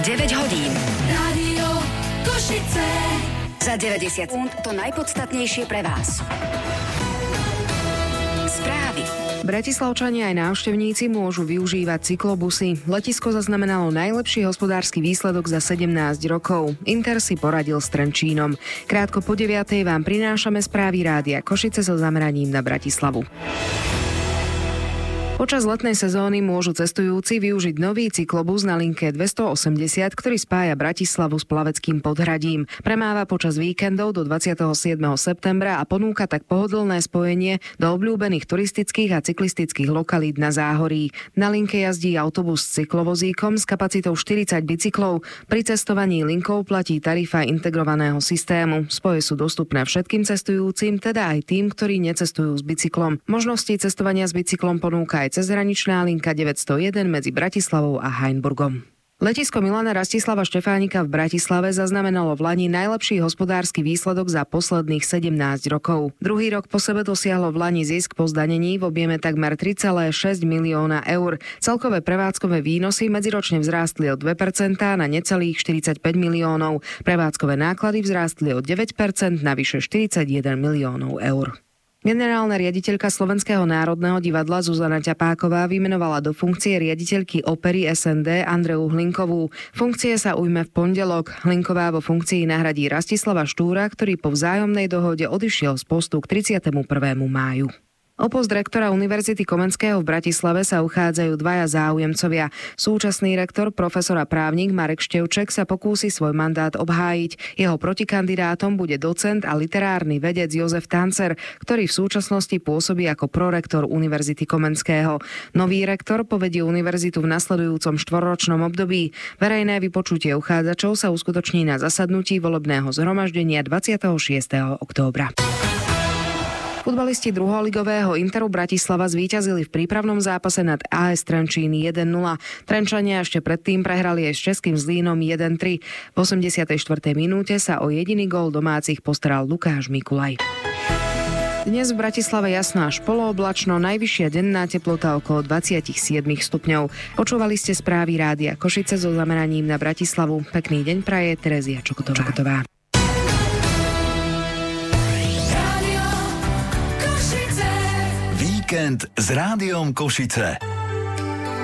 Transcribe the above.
9 hodín. Rádio Košice. Za 90 sekúnd to najpodstatnejšie pre vás. Správy. Bratislavčania aj návštevníci môžu využívať cyklobusy. Letisko zaznamenalo najlepší hospodársky výsledok za 17 rokov. Inter si poradil s Trenčínom. Krátko po 9:00 vám prinášame správy Rádia Košice so zameraním na Bratislavu. Počas letnej sezóny môžu cestujúci využiť nový cyklobus na linke 280, ktorý spája Bratislavu s Plaveckým podhradím. Premáva počas víkendov do 27. septembra a ponúka tak pohodlné spojenie do obľúbených turistických a cyklistických lokalít na Záhorí. Na linke jazdí autobus s cyklovozíkom s kapacitou 40 bicyklov. Pri cestovaní linkou platí tarifa integrovaného systému. Spoje sú dostupné všetkým cestujúcim, teda aj tým, ktorí necestujú s bicyklom. Možnosti cestovania s bicyklom ponúka aj cezhraničná linka 901 medzi Bratislavou a Hainburgom. Letisko Milana Rastislava Štefánika v Bratislave zaznamenalo v lani najlepší hospodársky výsledok za posledných 17 rokov. Druhý rok po sebe dosiahlo v lani zisk po zdanení v objeme takmer 3,6 milióna eur. Celkové prevádzkové výnosy medziročne vzrástli o 2% na necelých 45 miliónov. Prevádzkové náklady vzrástli o 9% na vyše 41 miliónov eur. Generálna riaditeľka Slovenského národného divadla Zuzana Ťapáková vymenovala do funkcie riaditeľky opery SND Andreu Hlinkovú. Funkcie sa ujme v pondelok. Hlinková vo funkcii nahradí Rastislava Štúra, ktorý po vzájomnej dohode odišiel z postu k 31. máju. O post rektora Univerzity Komenského v Bratislave sa uchádzajú dvaja záujemcovia. Súčasný rektor, profesor a právnik Marek Števček sa pokúsi svoj mandát obhájiť. Jeho protikandidátom bude docent a literárny vedec Jozef Tancer, ktorý v súčasnosti pôsobí ako prorektor Univerzity Komenského. Nový rektor povedie univerzitu v nasledujúcom 4-ročnom období. Verejné vypočutie uchádzačov sa uskutoční na zasadnutí volebného zhromaždenia 26. októbra. Futbalisti druholigového Interu Bratislava zvíťazili v prípravnom zápase nad AS Trenčín 1-0. Trenčania ešte predtým prehrali aj s českým Zlínom 1-3. V 84. minúte sa o jediný gól domácich postaral Lukáš Mikulaj. Dnes v Bratislave jasno až polooblačno, najvyššia denná teplota okolo 27 stupňov. Počúvali ste správy Rádia Košice so zameraním na Bratislavu. Pekný deň praje Terezia Čokotová. Víkend s Rádiom Košice.